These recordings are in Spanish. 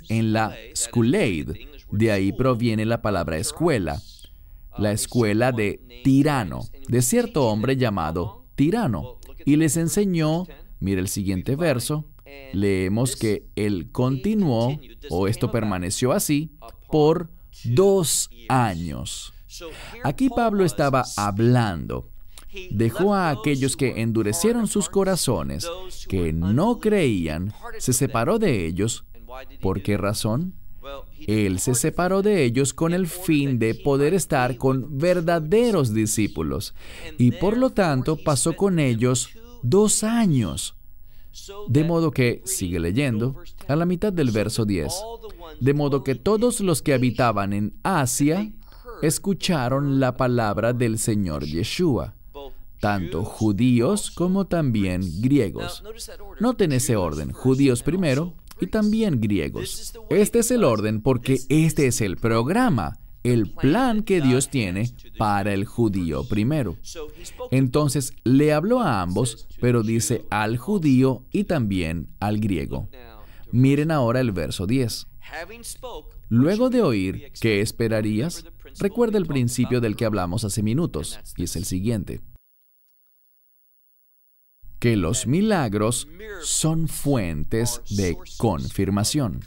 en la Schoolade. De ahí proviene la palabra escuela. La escuela de Tirano, de cierto hombre llamado Tirano. Y les enseñó, mire el siguiente verso, leemos que él continuó, o esto permaneció así, por 2 años. Aquí Pablo estaba hablando. Dejó a aquellos que endurecieron sus corazones, que no creían, se separó de ellos. ¿Por qué razón? Él se separó de ellos con el fin de poder estar con verdaderos discípulos. Y por lo tanto pasó con ellos 2 años. De modo que, sigue leyendo, a la mitad del verso 10, de modo que todos los que habitaban en Asia escucharon la palabra del Señor Yeshua, tanto judíos como también griegos. Noten ese orden, judíos primero y también griegos. Este es el orden porque este es el programa, el plan que Dios tiene para el judío primero. Entonces, le habló a ambos, pero dice al judío y también al griego. Miren ahora el verso 10. Luego de oír, ¿qué esperarías? Recuerda el principio del que hablamos hace minutos, y es el siguiente. Que los milagros son fuentes de confirmación.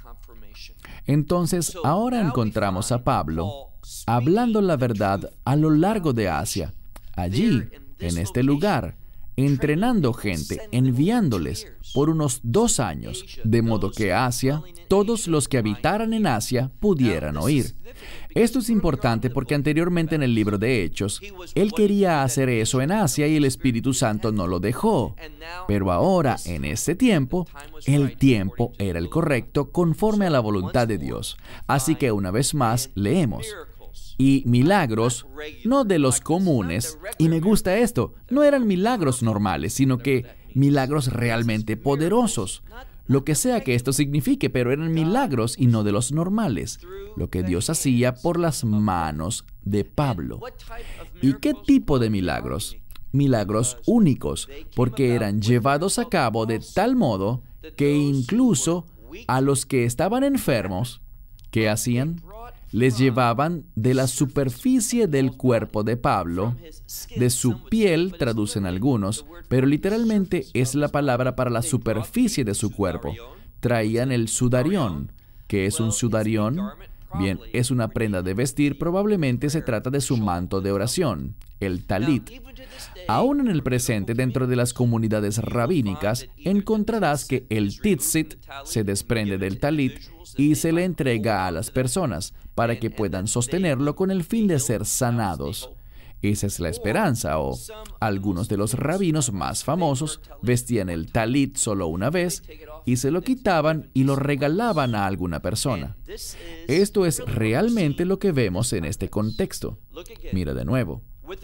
Entonces, ahora encontramos a Pablo hablando la verdad a lo largo de Asia, allí, en este lugar, entrenando gente, enviándoles por unos 2 años, de modo que Asia, todos los que habitaran en Asia pudieran oír. Esto es importante porque anteriormente en el libro de Hechos, él quería hacer eso en Asia y el Espíritu Santo no lo dejó. Pero ahora, en este tiempo, el tiempo era el correcto conforme a la voluntad de Dios. Así que una vez más, leemos. Y milagros, no de los comunes, y me gusta esto, no eran milagros normales, sino que milagros realmente poderosos. Lo que sea que esto signifique, pero eran milagros y no de los normales, lo que Dios hacía por las manos de Pablo. ¿Y qué tipo de milagros? Milagros únicos, porque eran llevados a cabo de tal modo que incluso a los que estaban enfermos, ¿qué hacían? Les llevaban de la superficie del cuerpo de Pablo, de su piel, traducen algunos, pero literalmente es la palabra para la superficie de su cuerpo. Traían el sudarión. ¿Qué es un sudarión? Bien, es una prenda de vestir, probablemente se trata de su manto de oración, el talit. Aún en el presente, dentro de las comunidades rabínicas, encontrarás que el tzitzit se desprende del talit y se le entrega a las personas para que puedan sostenerlo con el fin de ser sanados. Esa es la esperanza, o algunos de los rabinos más famosos vestían el talit solo una vez y se lo quitaban y lo regalaban a alguna persona. Esto es realmente lo que vemos en este contexto. Mira de nuevo.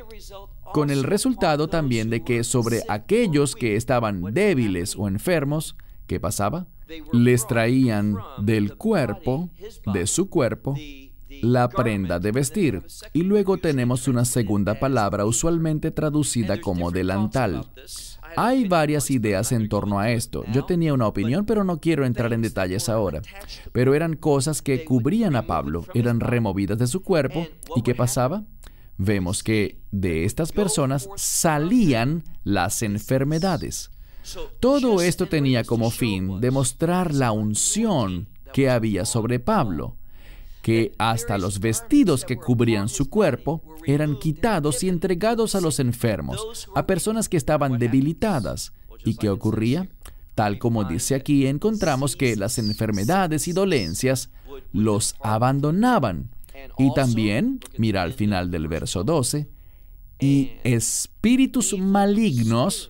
Con el resultado también de que sobre aquellos que estaban débiles o enfermos, ¿qué pasaba? Les traían del cuerpo, de su cuerpo, la prenda de vestir. Y luego tenemos una segunda palabra usualmente traducida como delantal. Hay varias ideas en torno a esto. Yo tenía una opinión, pero no quiero entrar en detalles ahora. Pero eran cosas que cubrían a Pablo, eran removidas de su cuerpo. ¿Y qué pasaba? Vemos que de estas personas salían las enfermedades. Todo esto tenía como fin demostrar la unción que había sobre Pablo, que hasta los vestidos que cubrían su cuerpo eran quitados y entregados a los enfermos, a personas que estaban debilitadas. ¿Y qué ocurría? Tal como dice aquí, encontramos que las enfermedades y dolencias los abandonaban. Y también, mira al final del verso 12, y espíritus malignos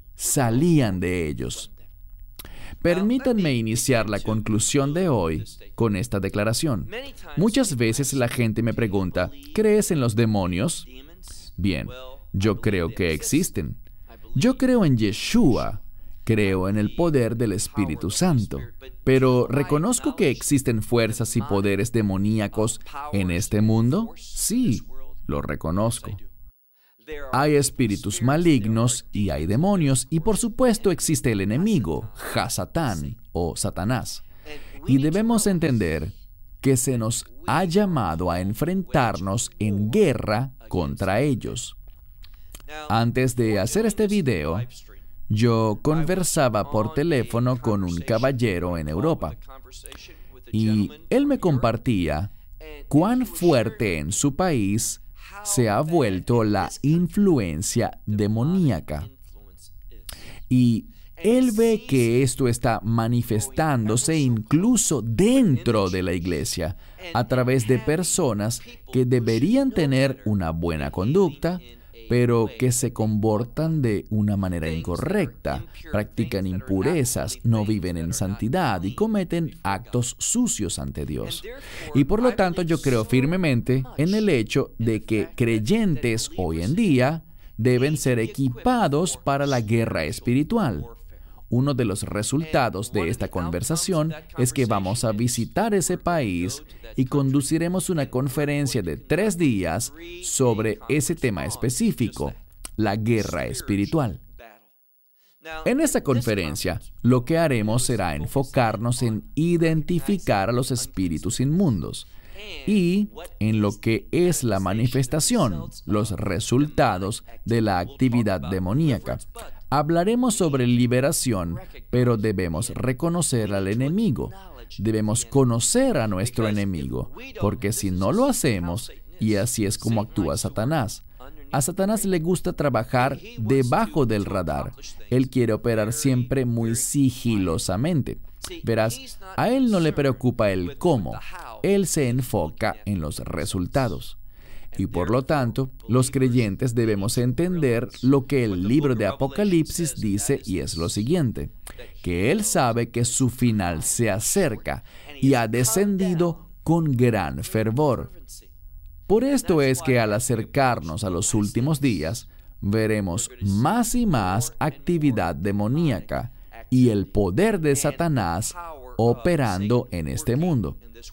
salían de ellos. Permítanme iniciar la conclusión de hoy con esta declaración. Muchas veces la gente me pregunta, ¿crees en los demonios? Bien, yo creo que existen. Yo creo en Yeshua. Creo en el poder del Espíritu Santo. Pero ¿reconozco que existen fuerzas y poderes demoníacos en este mundo? Sí, lo reconozco. Hay espíritus malignos y hay demonios, y por supuesto existe el enemigo, Hasatán o Satanás. Y debemos entender que se nos ha llamado a enfrentarnos en guerra contra ellos. Antes de hacer este video, yo conversaba por teléfono con un caballero en Europa y él me compartía cuán fuerte en su país se ha vuelto la influencia demoníaca. Y él ve que esto está manifestándose incluso dentro de la iglesia, a través de personas que deberían tener una buena conducta, pero que se comportan de una manera incorrecta, practican impurezas, no viven en santidad y cometen actos sucios ante Dios. Y por lo tanto yo creo firmemente en el hecho de que creyentes hoy en día deben ser equipados para la guerra espiritual. Uno de los resultados de esta conversación es que vamos a visitar ese país y conduciremos una conferencia de 3 días sobre ese tema específico, la guerra espiritual. En esta conferencia, lo que haremos será enfocarnos en identificar a los espíritus inmundos y en lo que es la manifestación, los resultados de la actividad demoníaca. Hablaremos sobre liberación, pero debemos reconocer al enemigo. Debemos conocer a nuestro enemigo, porque si no lo hacemos, y así es como actúa Satanás. A Satanás le gusta trabajar debajo del radar. Él quiere operar siempre muy sigilosamente. Verás, a él no le preocupa el cómo. Él se enfoca en los resultados. Y por lo tanto, los creyentes debemos entender lo que el libro de Apocalipsis dice, y es lo siguiente: que Él sabe que su final se acerca y ha descendido con gran fervor. Por esto es que al acercarnos a los últimos días, veremos más y más actividad demoníaca y el poder de Satanás operando en este mundo.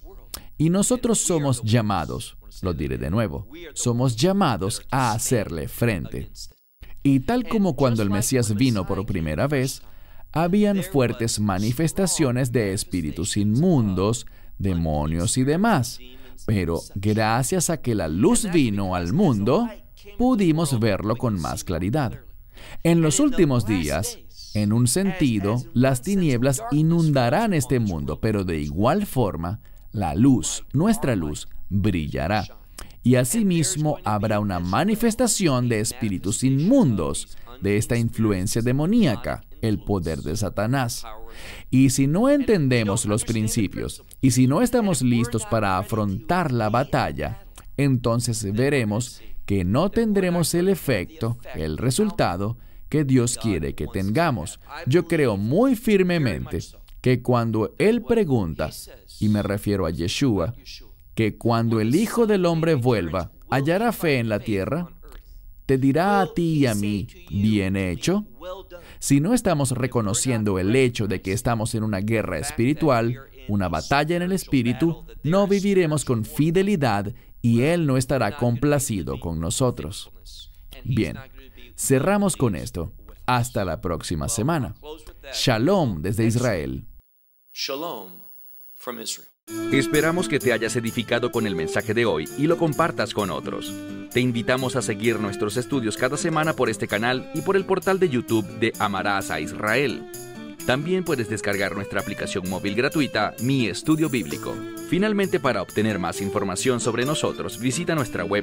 Y nosotros somos llamados, lo diré de nuevo, somos llamados a hacerle frente. Y tal como cuando el Mesías vino por primera vez, habían fuertes manifestaciones de espíritus inmundos, demonios y demás. Pero gracias a que la luz vino al mundo, pudimos verlo con más claridad. En los últimos días, en un sentido, las tinieblas inundarán este mundo, pero de igual forma, la luz, nuestra luz, brillará. Y asimismo habrá una manifestación de espíritus inmundos, de esta influencia demoníaca, el poder de Satanás. Y si no entendemos los principios, y si no estamos listos para afrontar la batalla, entonces veremos que no tendremos el efecto, el resultado que Dios quiere que tengamos. Yo creo muy firmemente que cuando Él pregunta, y me refiero a Yeshua, que cuando el Hijo del Hombre vuelva, ¿hallará fe en la tierra? Te dirá a ti y a mí, bien hecho. Si no estamos reconociendo el hecho de que estamos en una guerra espiritual, una batalla en el espíritu, no viviremos con fidelidad y Él no estará complacido con nosotros. Bien, cerramos con esto. Hasta la próxima semana. Shalom desde Israel. Shalom from Israel. Esperamos que te hayas edificado con el mensaje de hoy y lo compartas con otros. Te invitamos a seguir nuestros estudios cada semana por este canal y por el portal de YouTube de Amarás a Israel. También puedes descargar nuestra aplicación móvil gratuita, Mi Estudio Bíblico. Finalmente, para obtener más información sobre nosotros, visita nuestra web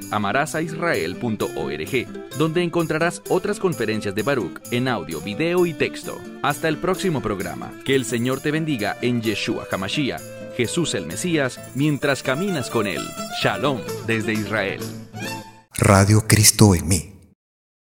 amarasaisrael.org, donde encontrarás otras conferencias de Baruch en audio, video y texto. Hasta el próximo programa. Que el Señor te bendiga en Yeshua HaMashiach, Jesús el Mesías, mientras caminas con Él. Shalom desde Israel. Radio Cristo en mí.